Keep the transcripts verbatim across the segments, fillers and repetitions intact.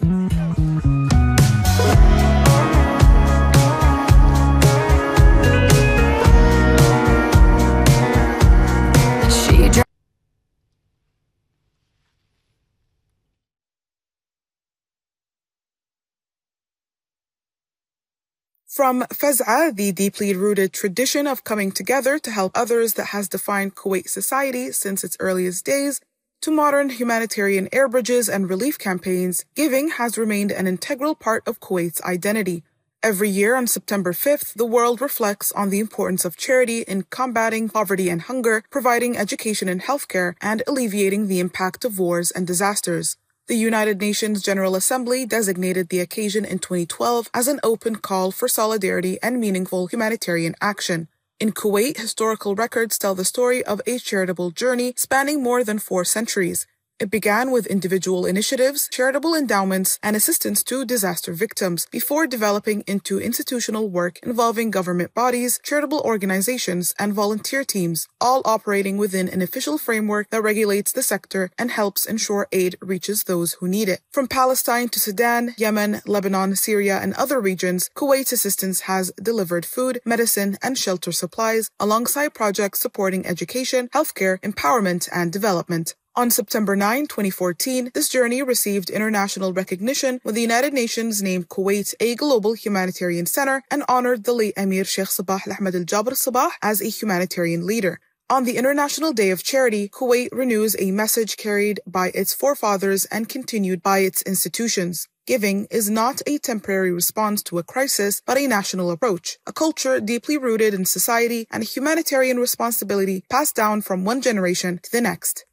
From Faz'a, the deeply rooted tradition of coming together to help others that has defined Kuwait society since its earliest days, to modern humanitarian air bridges and relief campaigns, giving has remained an integral part of Kuwait's identity. Every year on September fifth, the world reflects on the importance of charity in combating poverty and hunger, providing education and healthcare, and alleviating the impact of wars and disasters. The United Nations General Assembly designated the occasion in twenty twelve as an open call for solidarity and meaningful humanitarian action. In Kuwait, historical records tell the story of a charitable journey spanning more than four centuries. It began with individual initiatives, charitable endowments, and assistance to disaster victims, before developing into institutional work involving government bodies, charitable organizations, and volunteer teams, all operating within an official framework that regulates the sector and helps ensure aid reaches those who need it. From Palestine to Sudan, Yemen, Lebanon, Syria, and other regions, Kuwait's assistance has delivered food, medicine, and shelter supplies, alongside projects supporting education, healthcare, empowerment, and development. On September ninth, twenty fourteen, this journey received international recognition when the United Nations named Kuwait a global humanitarian center and honored the late Emir Sheikh Sabah Ahmed Al Jaber Sabah as a humanitarian leader. On the International Day of Charity, Kuwait renews a message carried by its forefathers and continued by its institutions. Giving is not a temporary response to a crisis, but a national approach, a culture deeply rooted in society and a humanitarian responsibility passed down from one generation to the next.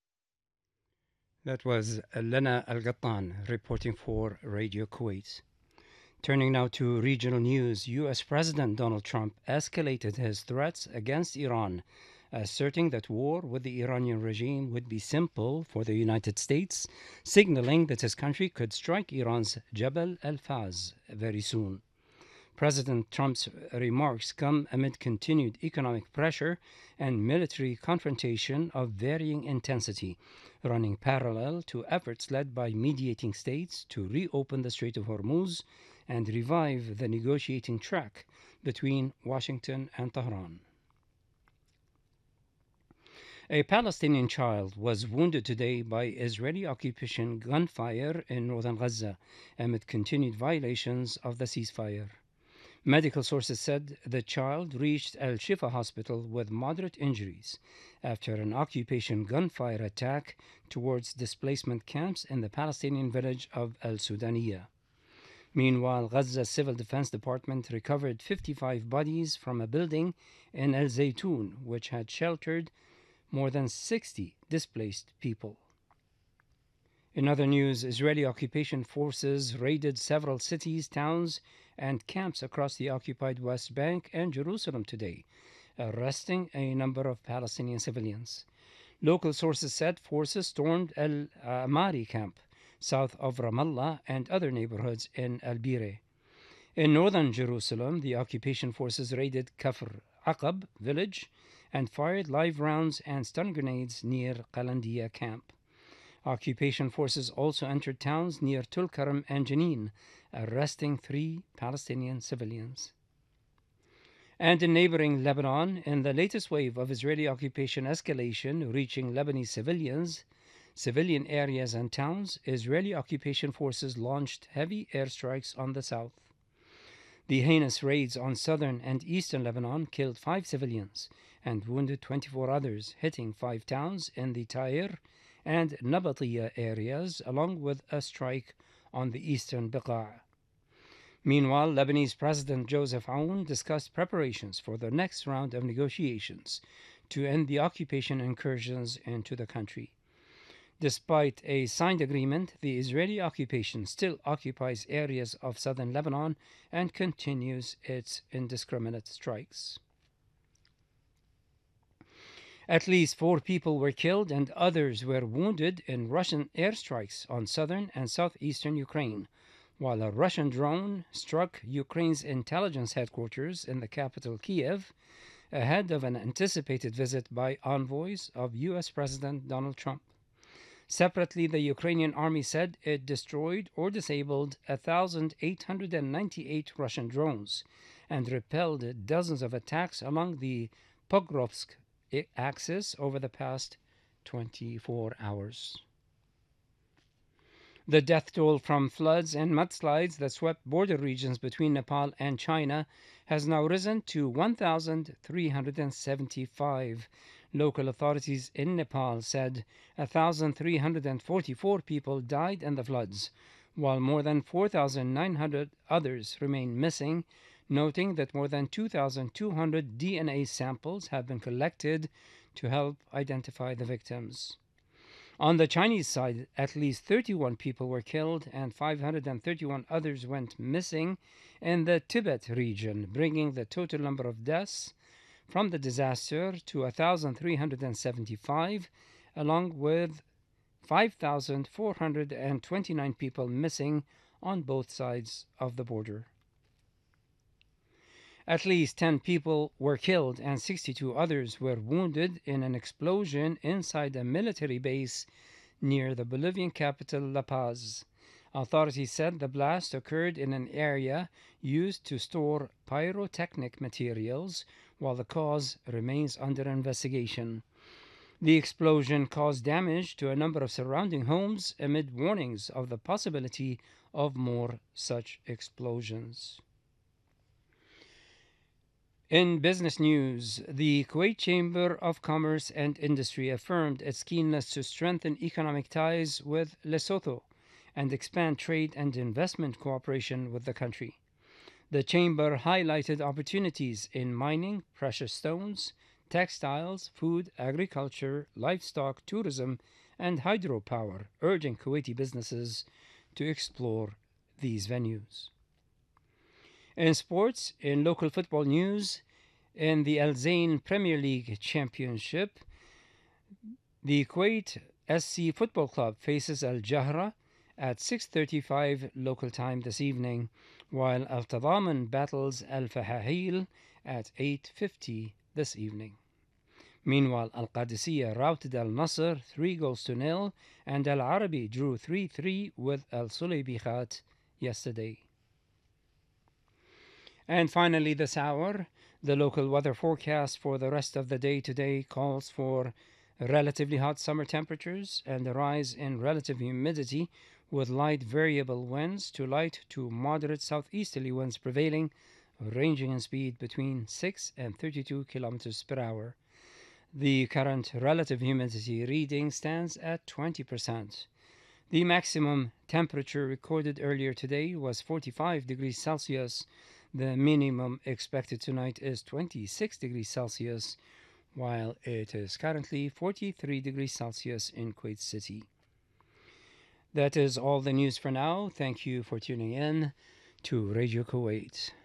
That was Lena Al-Gattan reporting for Radio Kuwait. Turning now to regional news, U S President Donald Trump escalated his threats against Iran, asserting that war with the Iranian regime would be simple for the United States, signaling that his country could strike Iran's Jabal al-Faz very soon. President Trump's remarks come amid continued economic pressure and military confrontation of varying intensity, running parallel to efforts led by mediating states to reopen the Strait of Hormuz and revive the negotiating track between Washington and Tehran. A Palestinian child was wounded today by Israeli occupation gunfire in northern Gaza amid continued violations of the ceasefire. Medical sources said the child reached Al Shifa Hospital with moderate injuries after an occupation gunfire attack towards displacement camps in the Palestinian village of Al Sudaniya. Meanwhile, Gaza's Civil Defense Department recovered fifty-five bodies from a building in Al Zaytun, which had sheltered more than sixty displaced people. In other news, Israeli occupation forces raided several cities, towns, and camps across the occupied West Bank and Jerusalem today, arresting a number of Palestinian civilians. Local sources said forces stormed Al Amari camp, south of Ramallah, and other neighborhoods in Al Bire. In northern Jerusalem, the occupation forces raided Kafr Aqab village and fired live rounds and stun grenades near Qalandiya camp. Occupation forces also entered towns near Tulkarm and Jenin, arresting three Palestinian civilians. And in neighboring Lebanon, in the latest wave of Israeli occupation escalation reaching Lebanese civilians, civilian areas and towns, Israeli occupation forces launched heavy airstrikes on the south. The heinous raids on southern and eastern Lebanon killed five civilians and wounded twenty-four others, hitting five towns in the Tyre and Nabatiya areas, along with a strike on the eastern Beqa'. Meanwhile, Lebanese President Joseph Aoun discussed preparations for the next round of negotiations to end the occupation incursions into the country. Despite a signed agreement, the Israeli occupation still occupies areas of southern Lebanon and continues its indiscriminate strikes. At least four people were killed and others were wounded in Russian airstrikes on southern and southeastern Ukraine, while a Russian drone struck Ukraine's intelligence headquarters in the capital Kiev ahead of an anticipated visit by envoys of U S President Donald Trump. Separately, the Ukrainian army said it destroyed or disabled one thousand eight hundred ninety-eight Russian drones and repelled dozens of attacks along the Pokrovsk axis over the past twenty-four hours. The death toll from floods and mudslides that swept border regions between Nepal and China has now risen to one thousand three hundred seventy-five. Local authorities in Nepal said one thousand three hundred forty-four people died in the floods, while more than four thousand nine hundred others remain missing, noting that more than two thousand two hundred D N A samples have been collected to help identify the victims. On the Chinese side, at least thirty-one people were killed and five hundred thirty-one others went missing in the Tibet region, bringing the total number of deaths from the disaster to one thousand three hundred seventy-five, along with five thousand four hundred twenty-nine people missing on both sides of the border. At least ten people were killed and sixty-two others were wounded in an explosion inside a military base near the Bolivian capital, La Paz. Authorities said the blast occurred in an area used to store pyrotechnic materials, while the cause remains under investigation. The explosion caused damage to a number of surrounding homes amid warnings of the possibility of more such explosions. In business news, the Kuwait Chamber of Commerce and Industry affirmed its keenness to strengthen economic ties with Lesotho and expand trade and investment cooperation with the country. The chamber highlighted opportunities in mining, precious stones, textiles, food, agriculture, livestock, tourism, and hydropower, urging Kuwaiti businesses to explore these venues. In sports, in local football news, in the Al Zain Premier League Championship, the Kuwait S C Football Club faces Al Jahra at six thirty-five local time this evening, while Al Tadaman battles Al Fahahil at eight fifty this evening. Meanwhile, Al Qadisiyah routed Al Nasr three goals to nil, and Al Arabi drew three three with Al Suleybikhat yesterday. And finally, this hour, the local weather forecast for the rest of the day today calls for relatively hot summer temperatures and a rise in relative humidity, with light variable winds to light to moderate southeasterly winds prevailing, ranging in speed between six and thirty-two kilometers per hour. The current relative humidity reading stands at twenty percent. The maximum temperature recorded earlier today was forty-five degrees Celsius. The minimum expected tonight is twenty-six degrees Celsius, while it is currently forty-three degrees Celsius in Kuwait City. That is all the news for now. Thank you for tuning in to Radio Kuwait.